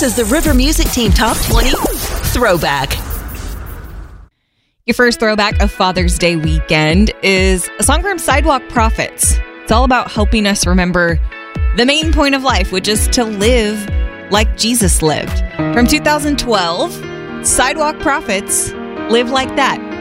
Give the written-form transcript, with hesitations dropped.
is the River Music Team Top 20 Throwback. Your first throwback of Father's Day weekend is a song from Sidewalk Prophets. It's all about helping us remember the main point of life, which is to live like Jesus lived. From 2012, Sidewalk Prophets, Live Like That.